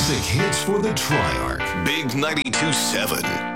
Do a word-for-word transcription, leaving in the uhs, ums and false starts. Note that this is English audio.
Classic hits for the Triarch. Big ninety-two point seven.